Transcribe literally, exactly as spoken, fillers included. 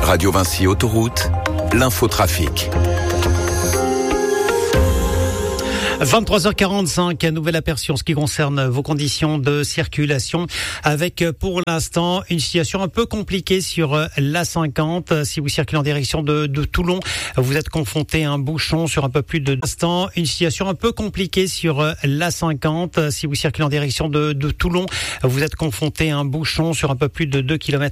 Radio Vinci Autoroute, l'infotrafic. vingt-trois heures quarante-cinq, un nouvel aperçu en ce qui concerne vos conditions de circulation avec pour l'instant une situation un peu compliquée sur l'A cinquante. Si vous circulez en direction de, de Toulon, vous êtes confronté à un bouchon sur un peu plus de l'instant. Une situation un peu compliquée sur l'A cinquante. Si vous circulez en direction de, de Toulon, vous êtes confronté à un bouchon sur un peu plus de deux kilomètres.